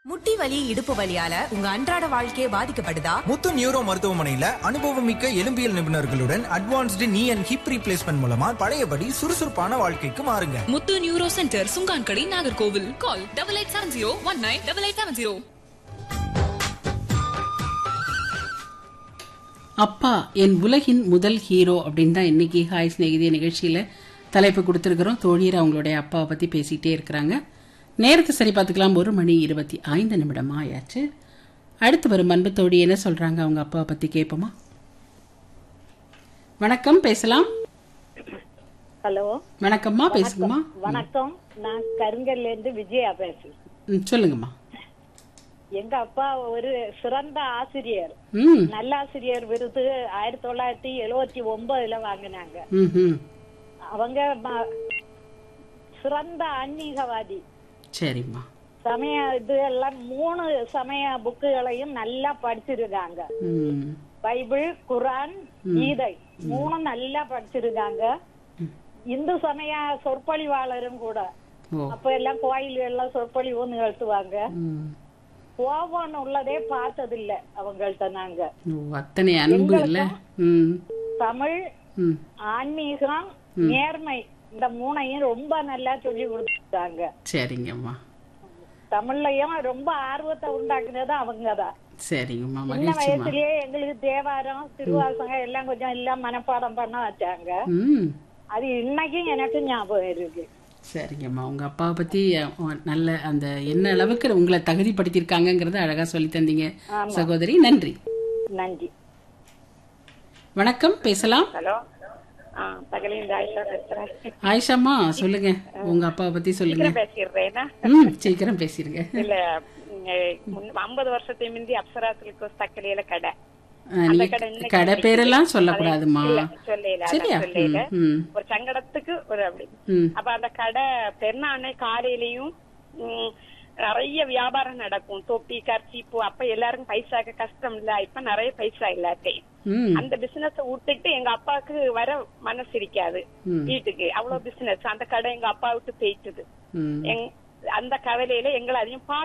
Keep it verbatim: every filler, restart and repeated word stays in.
முட்டி வலி இடுப்பு வலியால உங்க அன்றாட வாழ்க்கையே பாதிக்கப்படுதா? முத்து நியூரோ மருத்துவமனையில அனுபவமிக்க எலும்பியல் நிபுணர்களுடன் அட்வான்ஸ்டு நீ அண்ட் ஹிப் ரீப்ளேஸ்மெண்ட் மூலமா பழையபடி சுறுசுறுப்பான வாழ்க்கைக்கு மாறுங்க. முத்து neuro centre, Sungankadai, Nagercoil. Call double eight seven zero one nine double eight seven zero. அப்பா என் உலகின் முதல் ஹீரோ அப்படின்னு தான் இன்னைக்கு ஹாய் ஸ்நேகிதி நிகழ்ச்சியில தலைப்பு கொடுத்திருக்கிறோம். தோழியர் அவங்களுடைய அப்பாவை பத்தி பேசிட்டே இருக்கிறாங்க. நேரத்தை சரி பார்த்துக்கலாம். ஒரு மணி இருபத்தி ஐந்து நிமிடம் ஆயாச்சு. அடுத்து வரும் அன்பு தோழி என்ன சொல்றாங்க அவங்க அப்பாவை பத்தி கேட்போமா? வணக்கம், பேசலாம். ஹலோ, வணக்கம்மா, பேசுங்கம்மா. வணக்கம், நான் கருங்கல்ல இருந்து விஜயா பேசுறேன். சொல்லுங்கம்மா. எங்க அப்பா ஒரு சிறந்த ஆசிரியர், நல்ல ஆசிரியர் விருது ஆயிரத்தி தொள்ளாயிரத்தி எழுவத்தி ஒன்பதுல வாங்கினாங்க. அவங்க சிறந்த ஆன்மீகவாதி. சரிம்மா. சமய இது எல்லாம் மூணு சமய புக்குகளையும் நல்லா படிச்சிருக்காங்க. பைபிள், குரான், கீதை மூணும் நல்லா படிச்சிருக்காங்க. இந்து சமய சொற்பொழிவாளரும் கூட. அப்ப எல்லாம் கோயில்கள்ல சொற்பொழிவு நிகழ்த்துவாங்க. கோபம் உள்ளதே பார்த்தது இல்ல அவங்கள்ட்ட நாங்க. அத்தனை அன்பு இல்ல. தமிழ், ஆன்மீகம், நேர்மை இந்த மூணையும் ரொம்ப நல்லா சொல்லி கொடுத்தாங்க. சரிங்கம்மா. தமிழ்லயும் ரொம்ப ஆர்வத்தை உண்டாக்குனது அவங்கதான். சரிங்கம்மா. சின்ன வயசுலயே எங்களுக்கு தேவாரம், திருவாசகம் எல்லாம் கொஞ்சம் எல்லாம் மனப்பாடம் பண்ண வச்சாங்க. அது இன்னைக்கும் எனக்கு ஞாபகம் இருக்கு. சரிங்கம்மா. உங்க அப்பாவை பத்தி நல்ல அந்த என்ன அளவுக்கு உங்களை தகுதிப்படுத்திருக்காங்கிறத அழகா சொல்லி தந்தீங்க சகோதரி. நன்றி. நன்றி. வணக்கம், பேசலாம். ஹலோ, ஆயிஷாமா சொல்லுங்க, உங்க அப்பாவை பத்தி சொல்லுங்க. பேசிடுறேன். சீக்கிரம் பேசிருங்க. இல்ல, ஐம்பது வருஷத்துக்கு முந்தி அப்சரா சில்க் தக்கலையில கடை. கடை பேரெல்லாம் சொல்லக்கூடாதுமா. சரியா? ஒரு சங்கடத்துக்கு ஒரு அப்படி. அப்ப அந்த கடை பெருநாளை காலையிலயும் நிறைய வியாபாரம் நடக்கும். தொப்பி, கர்ச்சீப்பு. அப்ப எல்லாருக்கும் பைசாக்கு கஷ்டம் இல்ல. இப்ப நிறைய பைசா இல்லாட்டையும் அந்த பிசினஸ் விட்டுட்டு எங்க அப்பாவுக்கு வர மனசு இருக்காது வீட்டுக்கு. அவ்வளவு பிசினஸ். அந்த கடை எங்க அப்பா விட்டு போயிட்டுது. அந்த கவலையில எங்களை அதையும்